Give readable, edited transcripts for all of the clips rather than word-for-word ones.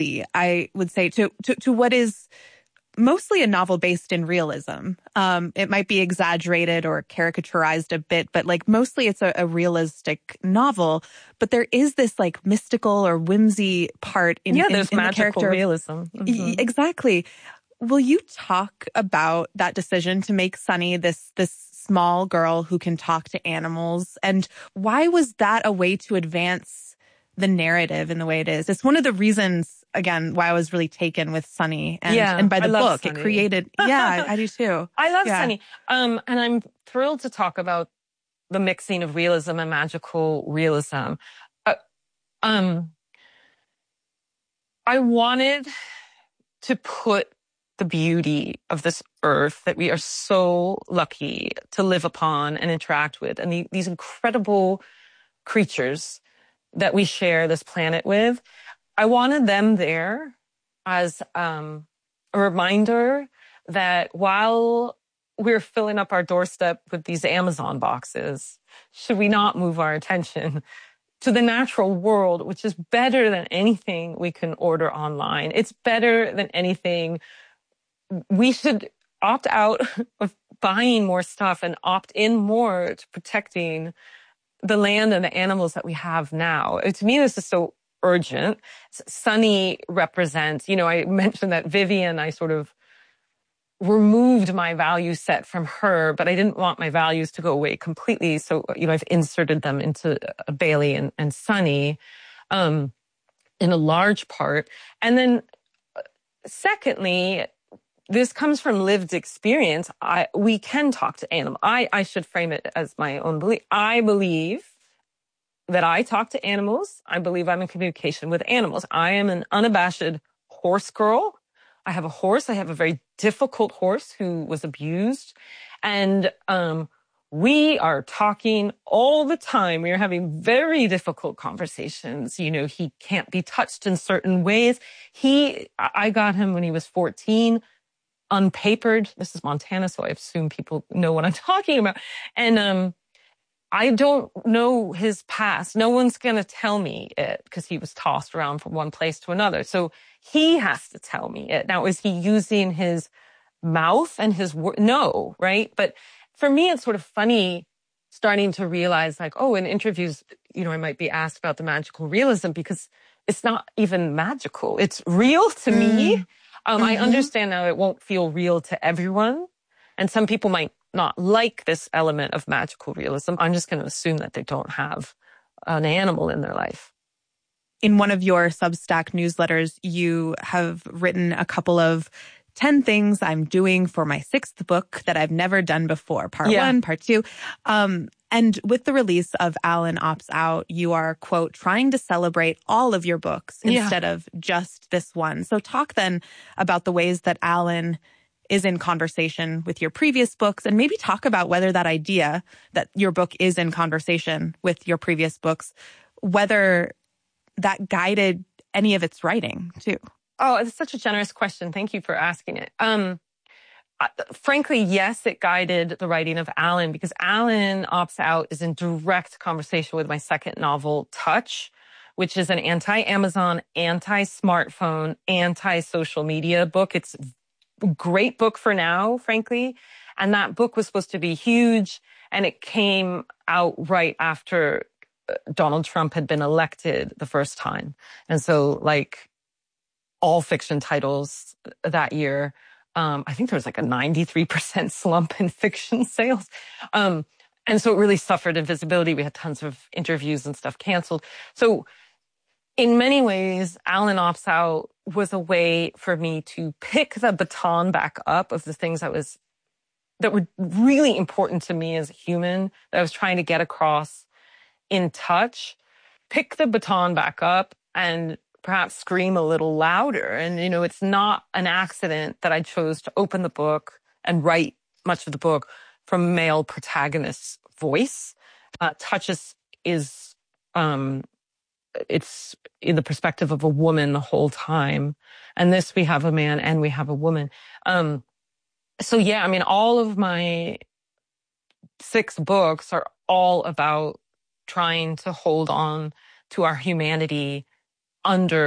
I would say, to what is mostly a novel based in realism. It might be exaggerated or caricaturized a bit, but like mostly it's a realistic novel. But there is this like mystical or whimsy part in there's in magical the character realism. Mm-hmm. Exactly. Will you talk about that decision to make Sunny this small girl who can talk to animals, and why was that a way to advance the narrative in the way it is? It's one of the reasons, again, why I was really taken with Sunny and by the book. Sunny. It created, I do too. I love Sunny. And I'm thrilled to talk about the mixing of realism and magical realism. I wanted to put the beauty of this earth that we are so lucky to live upon and interact with, and these incredible creatures that we share this planet with. I wanted them there as a reminder that while we're filling up our doorstep with these Amazon boxes, should we not move our attention to the natural world, which is better than anything we can order online. It's better than anything. We should opt out of buying more stuff and opt in more to protecting the land and the animals that we have now. To me, this is so urgent. Sunny represents, I mentioned that Vivian, I sort of removed my value set from her, but I didn't want my values to go away completely. So, I've inserted them into Bailey and Sunny, in a large part. And then secondly, this comes from lived experience. We can talk to animals. I should frame it as my own belief. I believe that I talk to animals. I believe I'm in communication with animals. I am an unabashed horse girl. I have a horse. I have a very difficult horse who was abused. And we are talking all the time. We are having very difficult conversations. He can't be touched in certain ways. I got him when he was 14, unpapered. This is Montana, so I assume people know what I'm talking about. And I don't know his past. No one's going to tell me it because he was tossed around from one place to another. So he has to tell me it. Now, is he using his mouth and his word? No, right? But for me, it's sort of funny starting to realize like, in interviews, I might be asked about the magical realism because it's not even magical. It's real to me. I understand now it won't feel real to everyone. And some people might not like this element of magical realism. I'm just going to assume that they don't have an animal in their life. In one of your Substack newsletters, you have written a couple of 10 things I'm doing for my 6th book that I've never done before. Part 1, part 2. And with the release of Alan Opts Out, you are, quote, trying to celebrate all of your books instead of just this one. So talk then about the ways that Alan is in conversation with your previous books, and maybe talk about whether that idea that your book is in conversation with your previous books, whether that guided any of its writing too. Oh, it's such a generous question. Thank you for asking it. Frankly, yes, it guided the writing of Alan because Alan Opts Out is in direct conversation with my second novel, Touch, which is an anti-Amazon, anti-smartphone, anti-social media book. It's a great book for now, frankly. And that book was supposed to be huge. And it came out right after Donald Trump had been elected the first time. And so like all fiction titles that year, I think there was like a 93% slump in fiction sales. And so it really suffered in visibility. We had tons of interviews and stuff canceled. So in many ways, Alan Opts Out was a way for me to pick the baton back up of the things that were really important to me as a human, that I was trying to get across in Touch, pick the baton back up and perhaps scream a little louder. And, it's not an accident that I chose to open the book and write much of the book from a male protagonist's voice. Touch is it's in the perspective of a woman the whole time. And this, we have a man and we have a woman. All of my 6 books are all about trying to hold on to our humanity under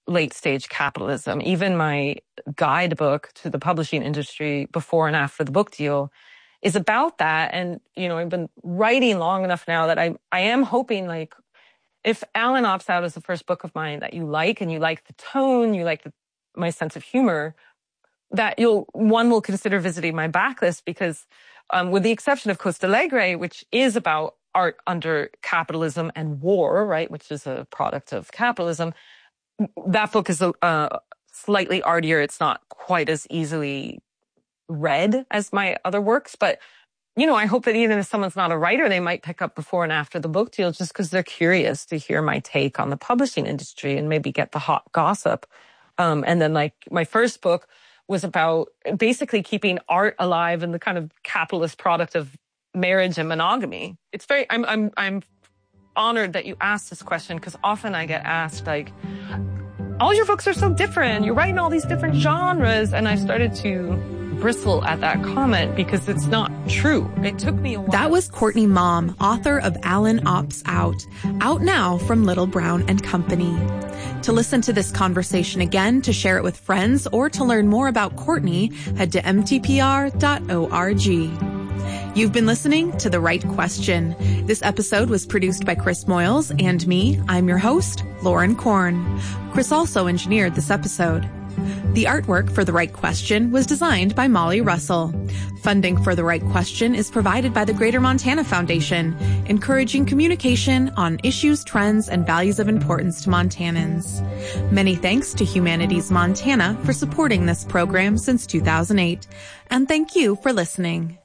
late stage capitalism. Even my guidebook to the publishing industry before and after the book deal is about that. And, I've been writing long enough now that I am hoping, like, if Alan opts out as the first book of mine that you like, and you like the tone, you like my sense of humor, that one will consider visiting my backlist, because with the exception of Costa Alegre, which is about art under capitalism and war, right, which is a product of capitalism, that book is slightly artier. It's not quite as easily read as my other works, but I hope that even if someone's not a writer, they might pick up before and after the book deal, just because they're curious to hear my take on the publishing industry and maybe get the hot gossip. And then, like, my first book was about basically keeping art alive in the kind of capitalist product of marriage and monogamy. It's I'm honored that you asked this question, because often I get asked, like, all your books are so different. You're writing all these different genres. And I started to bristle at that comment, because it's not true. It took me a while. That was Courtney Maum, author of Alan Opts out now from Little Brown and Company. To listen to this conversation again, to share it with friends, or to learn more about Courtney, head to mtpr.org. You've been listening to The Right Question. This episode was produced by Chris Moyles and me. I'm your host, Lauren Korn. Chris also engineered this episode. The artwork for The Right Question was designed by Molly Russell. Funding for The Right Question is provided by the Greater Montana Foundation, encouraging communication on issues, trends, and values of importance to Montanans. Many thanks to Humanities Montana for supporting this program since 2008. And thank you for listening.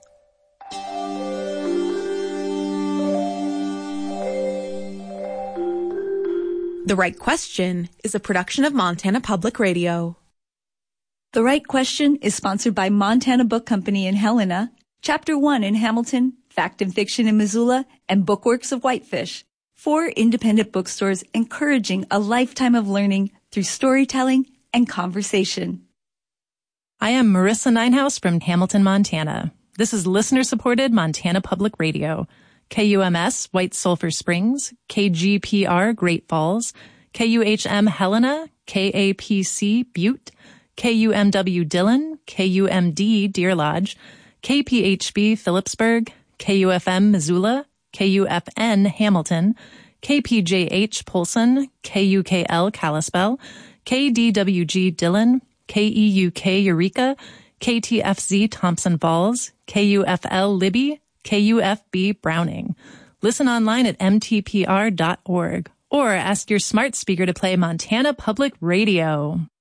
The Right Question is a production of Montana Public Radio. The Right Question is sponsored by Montana Book Company in Helena, Chapter 1 in Hamilton, Fact and Fiction in Missoula, and Bookworks of Whitefish. 4 independent bookstores encouraging a lifetime of learning through storytelling and conversation. I am Marissa Ninehouse from Hamilton, Montana. This is listener-supported Montana Public Radio. KUMS, White Sulphur Springs, KGPR, Great Falls, KUHM, Helena, KAPC, Butte, KUMW, Dillon, KUMD, Deer Lodge, KPHB, Phillipsburg, KUFM, Missoula, KUFN, Hamilton, KPJH, Polson, KUKL, Kalispell, KDWG, Dillon, KEUK, Eureka, KTFZ, Thompson Falls, KUFL, Libby, KUFB, Browning. Listen online at mtpr.org or ask your smart speaker to play Montana Public Radio.